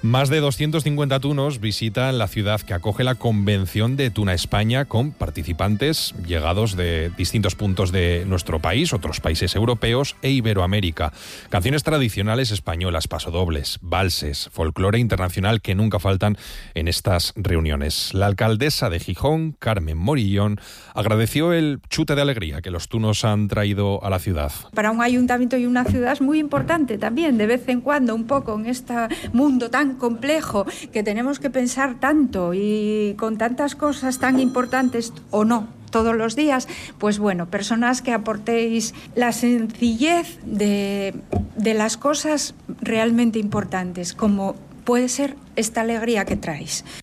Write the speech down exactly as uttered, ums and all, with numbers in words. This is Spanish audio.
Más de doscientos cincuenta tunos visitan la ciudad que acoge la Convención de Tuna España, con participantes llegados de distintos puntos de nuestro país, otros países europeos e Iberoamérica. Canciones tradicionales españolas, pasodobles, valses, folclore internacional que nunca faltan en estas reuniones. La alcaldesa de Gijón, Carmen Morillón, agradeció el chute de alegría que los tunos han traído a la ciudad. Para un ayuntamiento y una ciudad es muy importante también, de vez en cuando, un poco en este mundo tan complejo, que tenemos que pensar tanto y con tantas cosas tan importantes o no todos los días, pues bueno, personas que aportéis la sencillez de, de las cosas realmente importantes, como puede ser esta alegría que traéis.